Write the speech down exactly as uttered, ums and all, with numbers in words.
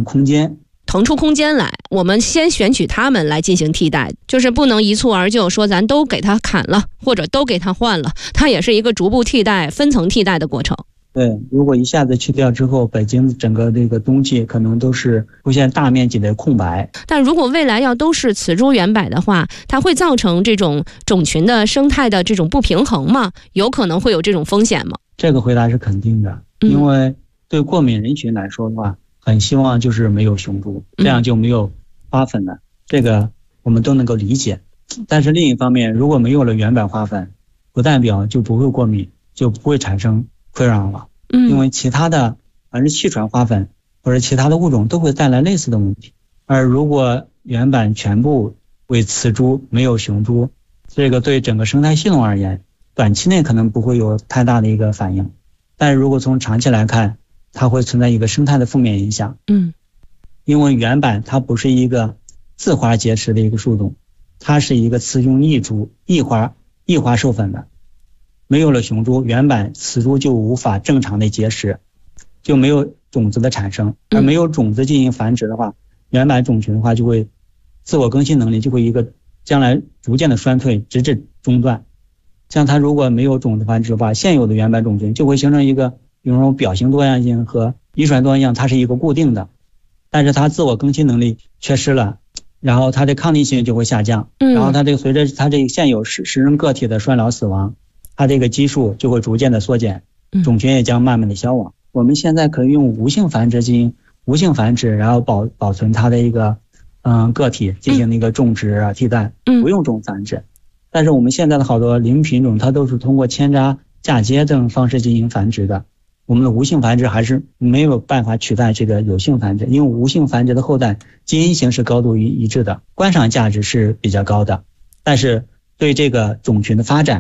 空间， 腾出空间来，我们先选取它们来进行替代，就是不能一蹴而就说咱都给它砍了或者都给它换了，它也是一个逐步替代分层替代的过程。 对，如果一下子去掉之后，北京整个这个冬季可能都是出现大面积的空白。 但如果未来要都是雌株原柏的话，它会造成这种种群的生态的这种不平衡吗？有可能会有这种风险吗？ 这个回答是肯定的，因为对过敏人群来说的话，很希望就是没有雄株，这样就没有花粉了，这个我们都能够理解。但是另一方面，如果没有了原柏花粉，不代表就不会过敏，就不会产生溃疡了。 嗯， 因为其他的反正气喘花粉或者其他的物种都会带来类似的问题。而如果原柏全部为雌株，没有雄株，这个对整个生态系统而言，短期内可能不会有太大的一个反应，但是如果从长期来看，它会存在一个生态的负面影响。 嗯， 因为原柏它不是一个自花结实的一个树种，它是一个雌雄异株，异花异花授粉的。没有了雄株，原柏雌株就无法正常的结实，就没有种子的产生，而没有种子进行繁殖的话，原柏种群的话就会自我更新能力就会一个将来逐渐的衰退，直至中断。像它如果没有种子繁殖的话，现有的原柏种群就会形成一个，比如说表型多样性和遗传多样性，它是一个固定的，但是它自我更新能力缺失了，然后它的抗逆性就会下降，然后它这个随着它这个现有实实生个体的衰老死亡，它这个基数就会逐渐的缩减，种群也将慢慢的消亡。我们现在可以用无性繁殖进行无性繁殖，然后保保存它的一个嗯个体进行一个种植啊替代，不用种繁殖。但是我们现在的好多林品种，它都是通过扦插、嫁接这种方式进行繁殖的。我们的无性繁殖还是没有办法取代这个有性繁殖，因为无性繁殖的后代基因型是高度一致的，观赏价值是比较高的，但是对这个种群的发展